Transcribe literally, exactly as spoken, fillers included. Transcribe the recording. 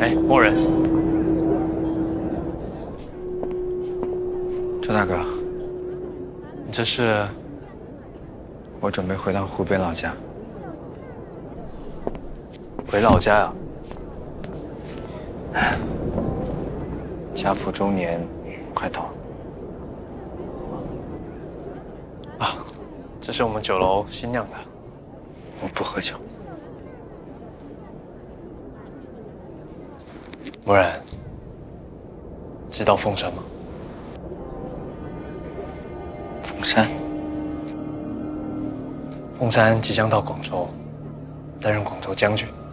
哎，默人， 周大哥， 你这是？ 我准备回到湖北老家。 回老家呀？ 家父中年，快到了。 啊，这是我们酒楼新酿的。 我不喝酒。 默然，知道凤山吗？ 凤山。 凤山即将到广州，担任广州将军。